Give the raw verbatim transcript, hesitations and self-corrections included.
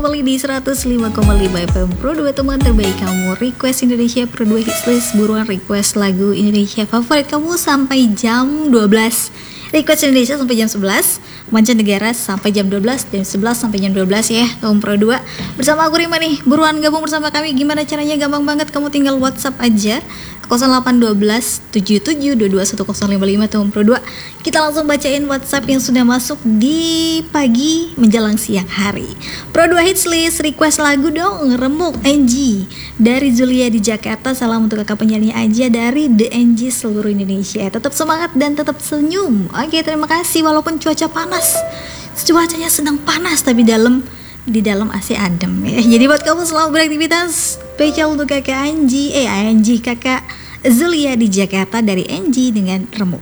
Kembali di seratus lima koma lima F M Pro dua, teman terbaik kamu. Request Indonesia Pro dua Hits List. Buruan request lagu Indonesia favorit kamu sampai jam dua belas. Request Indonesia sampai jam sebelas, mancanegara sampai jam dua belas, jam sebelas sampai jam dua belas ya, kaum Pro dua. Bersama aku Rima nih, buruan gabung bersama kami. Gimana caranya? Gampang banget, kamu tinggal WhatsApp aja nol delapan satu dua tujuh tujuh dua dua satu nol lima lima tahun Pro dua. Kita langsung bacain WhatsApp yang sudah masuk di pagi menjelang siang hari. Pro dua Hits List, request lagu dong, Remuk N G dari Zulia di Jakarta. Salam untuk kakak penyanyi aja dari The N G seluruh Indonesia. Tetap semangat dan tetap senyum. Oke, terima kasih. Walaupun cuaca panas, cuacanya sedang panas tapi dalam di dalam A C adem ya. Jadi buat kamu selalu beraktivitas. Spesial untuk kakak Anji, eh Anji kakak Zulia di Jakarta dari N G dengan Remuk.